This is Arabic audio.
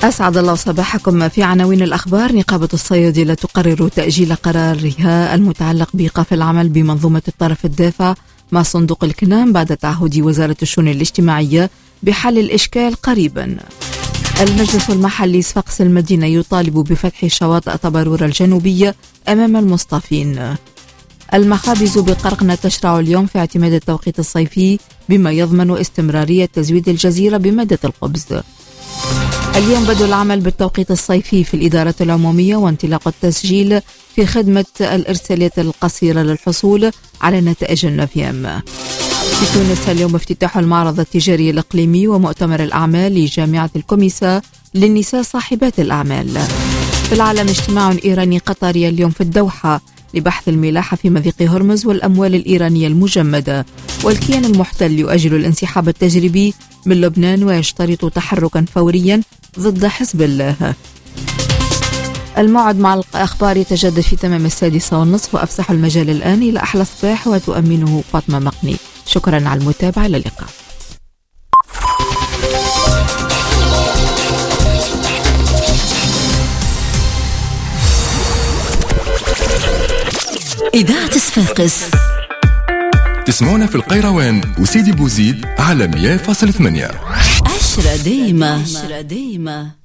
أسعد الله صباحكم. في عناوين الأخبار: نقابة الصيادلة تقرر تأجيل قرارها المتعلق بإيقاف العمل بمنظومة الطرف الدافع مع صندوق الكنام بعد تعهد وزارة الشؤون الاجتماعية بحل الإشكال قريبا. المجلس المحلي صفاقس المدينة يطالب بفتح شواطئ طبرورة الجنوبية أمام المصطافين. المخابز بقرقنة تشرع اليوم في اعتماد التوقيت الصيفي بما يضمن استمرارية تزويد الجزيرة بمادة الخبز. اليوم بدء العمل بالتوقيت الصيفي في الإدارة العمومية وانطلاق التسجيل في خدمة الإرساليات القصيرة للحصول على نتائج النفيام. في تونس اليوم افتتاح المعرض التجاري الإقليمي ومؤتمر الأعمال لجامعة الكوميسا للنساء صاحبات الأعمال. في العالم اجتماع إيراني قطري اليوم في الدوحة لبحث الملاحة في مضيق هرمز والأموال الإيرانية المجمدة. والكيان المحتل يؤجل الانسحاب التجريبي من لبنان ويشترط تحركا فوريا ضد حزب الله. الموعد مع الأخبار يتجدد في تمام 6:30 وأفسح المجال الآن إلى أحلى الصباح وتؤمنه فاطمة مقني. شكرا على المتابعة، إلى اللقاء. إذاعة صفاقس تسمعونا في القيروان وسيدي بوزيد على 100.8. 10 ديما.